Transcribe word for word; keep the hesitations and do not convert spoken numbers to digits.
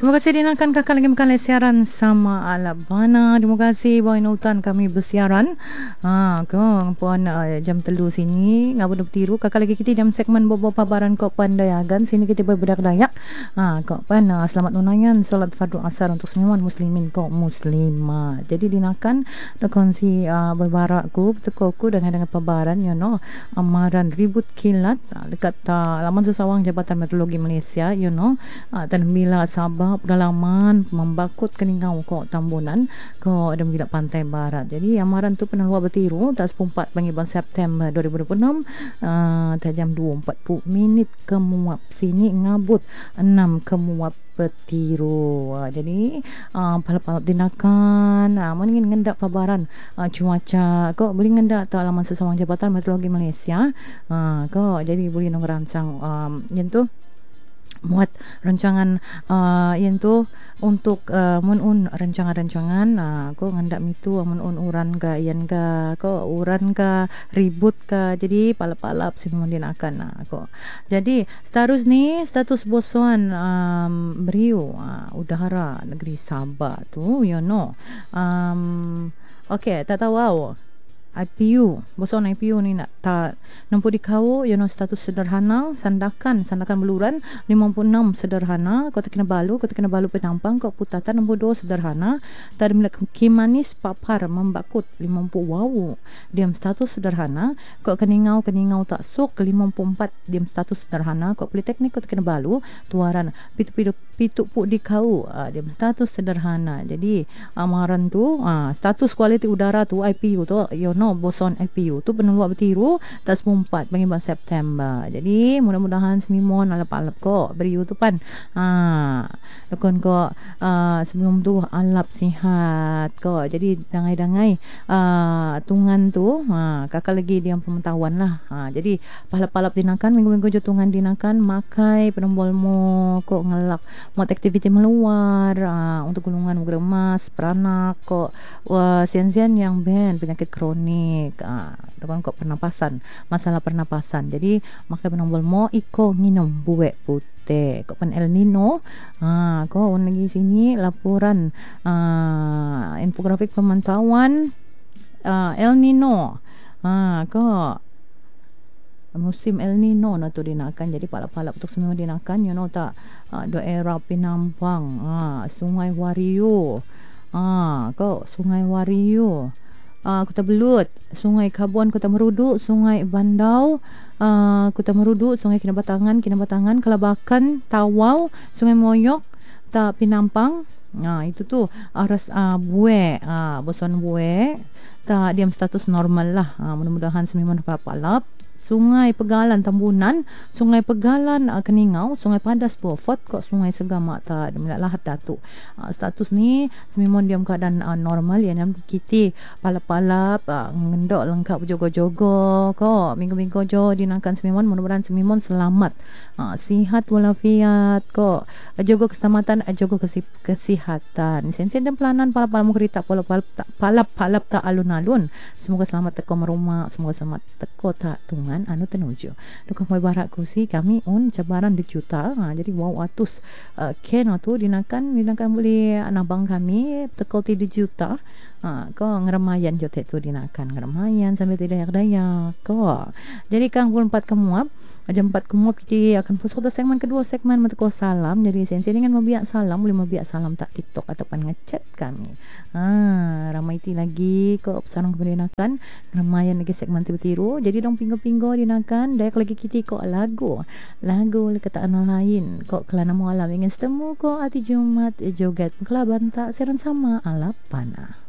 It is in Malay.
Terima kasih dinakan kakak lagi makan siaran sama Alabana. Terima kasih Boy Nutan kami bersiaran. Ha ko puan uh, jam telu sini ngabun bertiru kakak lagi kita dalam segmen bobo pabaran kok pandayagan sini kita berbudak Dayak. Ha kok pan uh, selamat nunangan solat fardu asar untuk semua muslimin kok muslimah. Jadi dinakan kongsi uh, berbarakku betukoku dengan dengan pabaran you know amaran ribut kilat uh, dekat uh, laman sesawang Jabatan Meteorologi Malaysia you know uh, dan bila sabab pedalaman membakut keningau ko Tambunan ko dan bila pantai barat. Jadi amaran tu pernah luar bertiru tak sepempat pengiban September dua ribu dua puluh enam uh, jam dua empat puluh minit kemuap sini ngabut enam kemuap petiru. Uh, jadi uh, palap-palap dinakan uh, mana ingin ngendak pabaran uh, cuaca kok boleh ngendak tak laman sesawang Jabatan Meteorologi Malaysia uh, kok jadi boleh nong rancang um, yang tu muat rancangan uh, yang tu untuk uh, mun un rancangan-rancangan uh, ko ngandak mitu mun un uran ka yan ka ko uran ka ribut ka jadi palap-palap simon din akan uh, ko jadi status ni status bosuan um, beriu uh, udara negeri Sabah tu you know um, okey tak tahu wow. I P U, bosan I P U ni nak tak nampu di kau, you know status sederhana, sandakan, sandakan beluran lima puluh enam sederhana, kau tak kena balu, kau tak kena balu penampang, kau putatan enam puluh dua sederhana, tadi melak kimanis papar membakut lima puluh wow, diam status sederhana, kau keningau keningau tak sok lima puluh empat diam status sederhana, kau politeknik kau tak kena balu, tuaran pitu-pitu pitu puk di kau, uh, diam status sederhana. Jadi amaran tu, uh, status kualiti udara tu I P U tu, you know no boson I P U tu penuh buat bertiru tak sempat pengiban September. Jadi mudah-mudahan semimon alap-alap kok beriu tu pan ha lekon kok uh, sebelum tu alap sihat kok. Jadi dangai-dangai uh, tungan tu ha kakak lagi diam pementahuan lah ha jadi palap-palap dinakan minggu-minggu jo tungan dinakan makai penembol mo kok ngelak buat aktiviti meluar uh, untuk golongan geremas peranak kok uh, sian-sian yang ben penyakit kronik ah dengan kok pernapasan masalah pernapasan. Jadi makai penombol mo iko nginum buek putih kok pen El Nino ah kok lagi sini laporan ah infografik pemantauan ah, El Nino ah kok musim El Nino na tu dinakan. Jadi palap-palap untuk semua dinakan you know tak uh, daerah Penampang ah Sungai Wario ah kok Sungai Wario Uh, Kota Belut, Sungai Kabuan, Kota Merudu, Sungai Bandau, uh, Kota Merudu, Sungai Kinabatangan, Kinabatangan, Kelabakan, Tawau, Sungai Moyok, Tak Pinampang. Nah, itu tu aras uh, Bue, uh, bosan Bue, tak diam status normal lah. Uh, mudah-mudahan semiman palap-palap. Sungai Pegalan Tambunan, Sungai Pegalan uh, Keningau, Sungai Padas Beaufort, kok Sungai Segamak tak ada lahat datu. Uh, status ni semimon diam keadaan uh, normal ya nam kita palap-palap uh, ngendok lengkap jogo-jogo kok minggu-minggu jo dinakan semimon mudah-mudahan semimon selamat uh, sihat walafiat kok uh, jogo keselamatan uh, jogo kesih- kesihatan sensen dan pelanan palap-palap mukrita palap-palap tak palap-palap tak alun-alun semoga selamat teko merumah semoga selamat teko tak tungan anu tenuju duka mai barak kursi kami un cabaran dijuta ha, jadi wow atus uh, ken tu dinakan dinakan boleh anabang kami tekol ti dijuta ha, ko ngeremayan jote tu dinakan ngeremayan sampai tidak daya ko jadi kang pun empat kemuap jam empat kemuap kita akan pusat segmen kedua segmen meteko salam. Jadi sensi dengan membiak salam boleh membiak salam tak TikTok ataupun ngechat kami ha, ramai ti lagi ko pesanan kemudianakan ngeremayan lagi segmen tiru-tiru. Jadi dong pinggo-pinggo dinakan dayak lagi kita kok lagu lagu ketaan lain kok kelana mu alam ingin setemu kok ati Jumat joget kelaban tak seran sama alap panah.